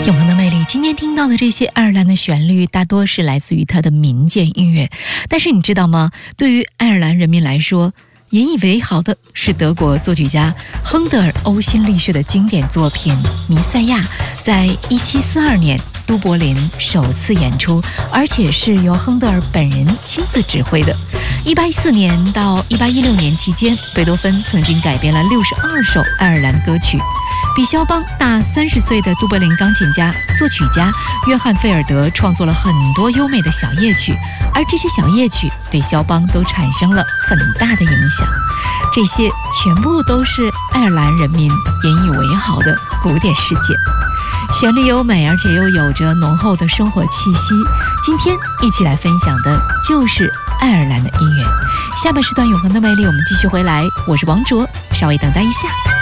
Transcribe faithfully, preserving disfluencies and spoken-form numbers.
永恒的魅力，今天听到的这些爱尔兰的旋律大多是来自于它的民间音乐，但是你知道吗？对于爱尔兰人民来说，引以为豪的是德国作曲家亨德尔呕心沥血的经典作品《弥赛亚》在一七四二年都柏林首次演出，而且是由亨德尔本人亲自指挥的。一八一四年到一八一六年期间，贝多芬曾经改编了六十二首爱尔兰歌曲。比肖邦大三十岁的都柏林钢琴家、作曲家约翰·费尔德创作了很多优美的小夜曲，而这些小夜曲对肖邦都产生了很大的影响。这些全部都是爱尔兰人民引以为豪的古典世界。旋律优美，而且又有着浓厚的生活气息。今天一起来分享的就是爱尔兰的音乐。下半时段永恒的魅力，我们继续回来。我是王卓，稍微等待一下。